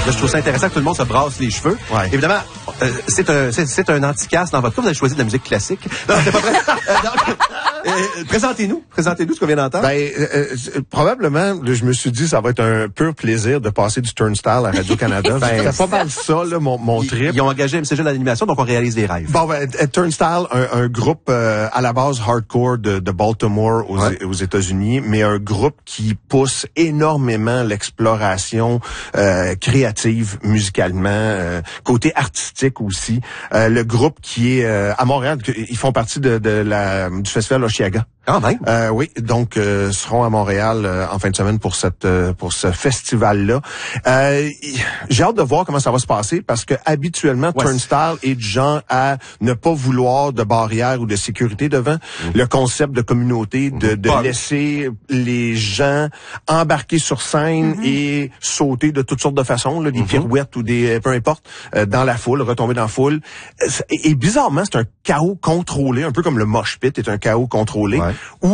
Là, je trouve ça intéressant que tout le monde se brasse les cheveux. Ouais. Évidemment, c'est un anti-casse dans votre cas. Vous avez choisi de la musique classique. Non, c'est pas vrai. Présentez-nous ce qu'on vient d'entendre. Probablement, je me suis dit, ça va être un pur plaisir de passer du Turnstile à Radio-Canada. C'est pas mal ça, là, mon trip. Ils ont engagé MCG dans l'animation, donc on réalise des rêves. Bon, Turnstile, un groupe à la base hardcore de Baltimore aux États-Unis, mais un groupe qui pousse énormément l'exploration créative musicalement, côté artistique aussi. Le groupe qui est à Montréal, ils font partie du festival Osheaga. Quand même. Oui, donc seront à Montréal en fin de semaine pour ce festival-là. J'ai hâte de voir comment ça va se passer parce que habituellement Turnstile est du genre à ne pas vouloir de barrières ou de sécurité devant le concept de communauté, de laisser les gens embarquer sur scène et sauter de toutes sortes de façons, là, des pirouettes ou des peu importe dans la foule, retomber dans la foule. Et bizarrement, c'est un chaos contrôlé, un peu comme le mosh pit est un chaos contrôlé.